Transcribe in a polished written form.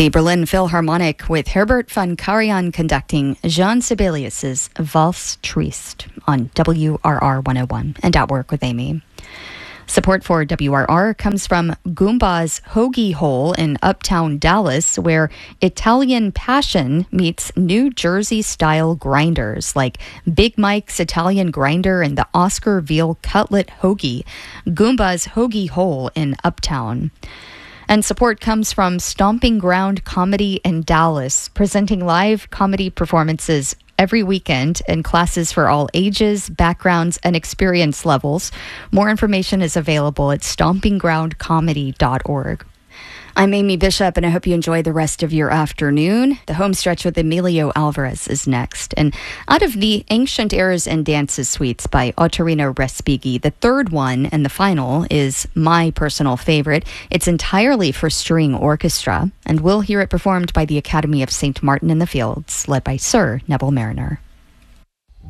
The Berlin Philharmonic with Herbert von Karajan conducting Jean Sibelius's Valse Triste on WRR 101 and At Work with Amy. Support for WRR comes from Goomba's Hoagie Hole in Uptown Dallas, where Italian passion meets New Jersey-style grinders like Big Mike's Italian Grinder and the Oscar Veal Cutlet Hoagie. Goomba's Hoagie Hole in Uptown. And support comes from Stomping Ground Comedy in Dallas, presenting live comedy performances every weekend and classes for all ages, backgrounds, and experience levels. More information is available at stompinggroundcomedy.org. I'm Amy Bishop, and I hope you enjoy the rest of your afternoon. The home stretch with Emilio Alvarez is next. And out of the Ancient Airs and Dances suites by Ottorino Respighi, the third one and the final is my personal favorite. It's entirely for string orchestra, and we'll hear it performed by the Academy of St. Martin in the Fields, led by Sir Neville Mariner.